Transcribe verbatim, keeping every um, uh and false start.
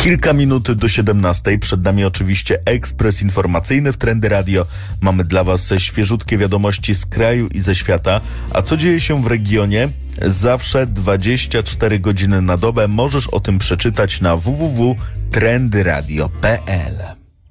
Kilka minut do siedemnastej. Przed nami oczywiście ekspres informacyjny w Trendy Radio. Mamy dla Was świeżutkie wiadomości z kraju i ze świata. A co dzieje się w regionie? Zawsze dwadzieścia cztery godziny na dobę możesz o tym przeczytać na w w w kropka trendy radio kropka p l.